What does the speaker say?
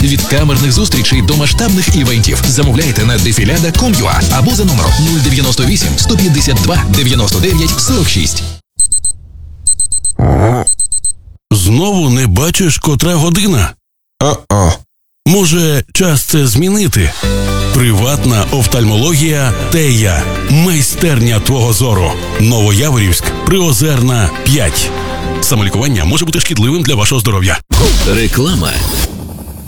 Від камерних зустрічей до масштабних івентів. Замовляйте на defilada.com.ua або за номером 098 152 99 46. Знову не бачиш, котра година? Може, час це змінити? Приватна офтальмологія Тея. Майстерня твого зору. Новояворівськ, Приозерна, 5. Самолікування може бути шкідливим для вашого здоров'я. Реклама.